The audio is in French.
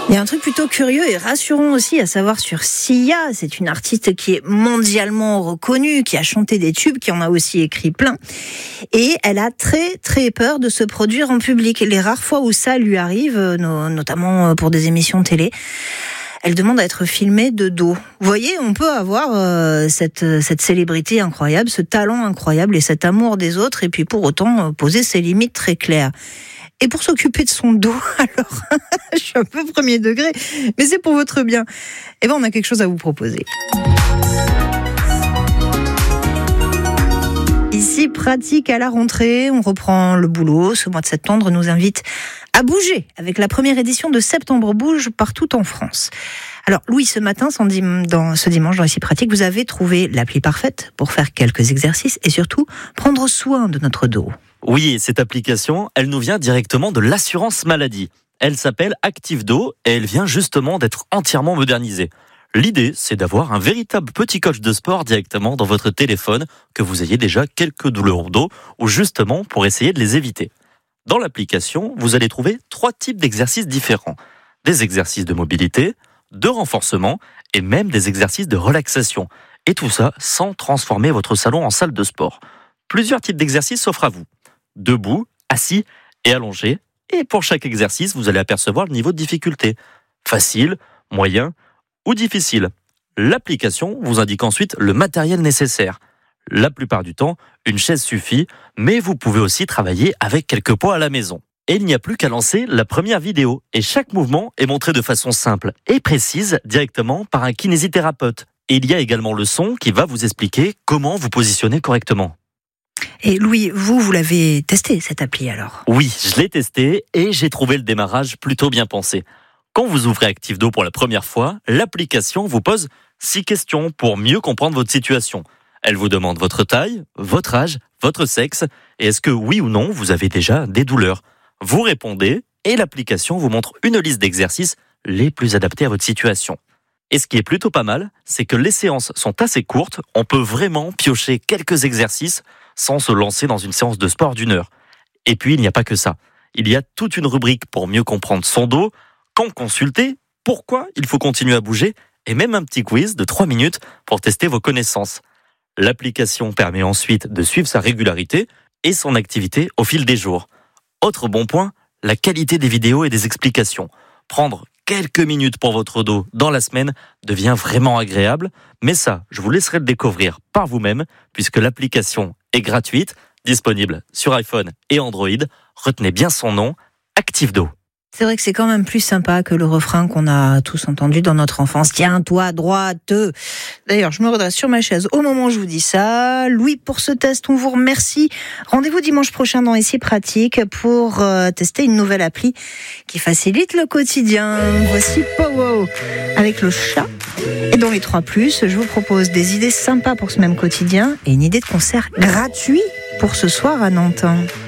Il y a un truc plutôt curieux et rassurant aussi à savoir sur Sia. C'est une artiste qui est mondialement reconnue, qui a chanté des tubes, qui en a aussi écrit plein. Et elle a très très peur de se produire en public. Les rares fois où ça lui arrive, notamment pour des émissions télé, elle demande à être filmée de dos. Vous voyez, on peut avoir cette célébrité incroyable, ce talent incroyable et cet amour des autres, et puis pour autant poser ses limites très claires. Et pour s'occuper de son dos, alors, je suis un peu premier degré, mais c'est pour votre bien. Eh ben, on a quelque chose à vous proposer. Ici, pratique à la rentrée, on reprend le boulot. Ce mois de septembre nous invite à bouger avec la première édition de Septembre Bouge partout en France. Alors, Louis, ce matin, ce dimanche dans Ici Pratique, vous avez trouvé l'appli parfaite pour faire quelques exercices et surtout prendre soin de notre dos. Oui, cette application, elle nous vient directement de l'assurance maladie. Elle s'appelle ActiveDo et elle vient justement d'être entièrement modernisée. L'idée, c'est d'avoir un véritable petit coach de sport directement dans votre téléphone, que vous ayez déjà quelques douleurs au dos ou justement pour essayer de les éviter. Dans l'application, vous allez trouver 3 types d'exercices différents. Des exercices de mobilité, de renforcement et même des exercices de relaxation. Et tout ça sans transformer votre salon en salle de sport. Plusieurs types d'exercices s'offrent à vous. Debout, assis et allongé. Et pour chaque exercice, vous allez apercevoir le niveau de difficulté. Facile, moyen ou difficile. L'application vous indique ensuite le matériel nécessaire. La plupart du temps, une chaise suffit, mais vous pouvez aussi travailler avec quelques poids à la maison. Et il n'y a plus qu'à lancer la première vidéo. Et chaque mouvement est montré de façon simple et précise directement par un kinésithérapeute. Et il y a également le son qui va vous expliquer comment vous positionner correctement. Et Louis, vous l'avez testé cette appli alors ? Oui, je l'ai testé et j'ai trouvé le démarrage plutôt bien pensé. Quand vous ouvrez ActiveDo pour la première fois, l'application vous pose 6 questions pour mieux comprendre votre situation. Elle vous demande votre taille, votre âge, votre sexe et est-ce que oui ou non vous avez déjà des douleurs. Vous répondez et l'application vous montre une liste d'exercices les plus adaptés à votre situation. Et ce qui est plutôt pas mal, c'est que les séances sont assez courtes, on peut vraiment piocher quelques exercices sans se lancer dans une séance de sport d'1 heure. Et puis, il n'y a pas que ça. Il y a toute une rubrique pour mieux comprendre son dos, quand consulter, pourquoi il faut continuer à bouger, et même un petit quiz de 3 minutes pour tester vos connaissances. L'application permet ensuite de suivre sa régularité et son activité au fil des jours. Autre bon point, la qualité des vidéos et des explications. Prendre quelques minutes pour votre dos dans la semaine devient vraiment agréable, mais ça, je vous laisserai le découvrir par vous-même, puisque l'application est gratuite, disponible sur iPhone et Android. Retenez bien son nom, ActiveDo. C'est vrai que c'est quand même plus sympa que le refrain qu'on a tous entendu dans notre enfance. Tiens-toi droite. D'ailleurs, je me redresse sur ma chaise au moment où je vous dis ça. Louis, pour ce test, on vous remercie. Rendez-vous dimanche prochain dans Ici Pratique pour tester une nouvelle appli qui facilite le quotidien. Voici Powo avec le chat. Et dans les 3+, je vous propose des idées sympas pour ce même quotidien et une idée de concert gratuit pour ce soir à Nantes.